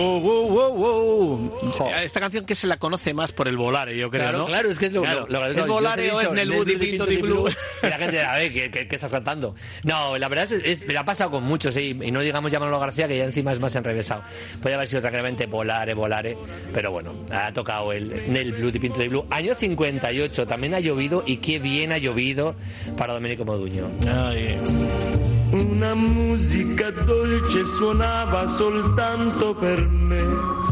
Esta canción que se la conoce más por el Volare, yo creo, claro, ¿no? Claro, es que es lo ¿Es Volare o es Nel Budi Pinto di Blu? Y la gente, a ver, ¿qué estás cantando? No, la verdad me ha pasado con muchos, y no digamos ya Manolo García, que ya encima es más enrevesado. Puede haber sido tranquilamente Volare, pero bueno, ha tocado el Nel Budi Pinto di Blu. Año 58, también ha llovido, y qué bien ha llovido para Domenico Modugno. Ay. Una musica dolce suonava soltanto per me.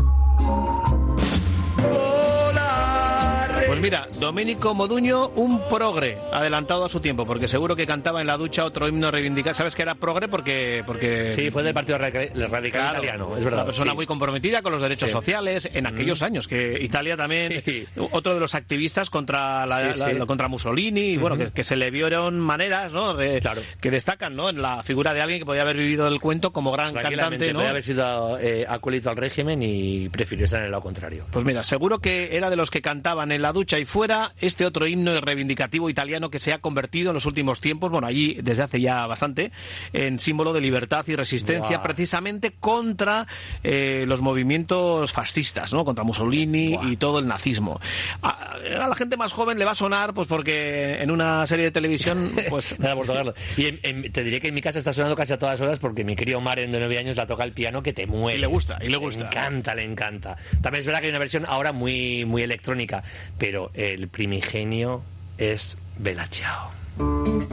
Pues mira, Domenico Modugno, un progre, adelantado a su tiempo, porque seguro que cantaba en la ducha otro himno reivindicado. ¿Sabes que era progre? Porque... Sí, fue del Partido Radical Italiano, es verdad. Una persona muy comprometida con los derechos sociales en aquellos años, que Italia también, otro de los activistas contra contra Mussolini, y bueno, que se le vieron maneras, ¿no? Que destacan, ¿no? En la figura de alguien que podía haber vivido el cuento como gran cantante, ¿no? Podía haber sido acólito al régimen y prefirió estar en el lado contrario. Pues mira, seguro que era de los que cantaban en la ducha y fuera este otro himno reivindicativo italiano que se ha convertido en los últimos tiempos, bueno, allí desde hace ya bastante, en símbolo de libertad y resistencia, precisamente contra los movimientos fascistas, ¿no? Contra Mussolini y todo el nazismo. A la gente más joven le va a sonar, pues porque en una serie de televisión, pues... Nada por tocarlo. Y te diré que en mi casa está sonando casi a todas horas, porque mi crío Maren, de 9 años, la toca el piano que te muere. Y le gusta. Le encanta. También es verdad que hay una versión ahora muy, muy electrónica, pero el primigenio es Bella Ciao.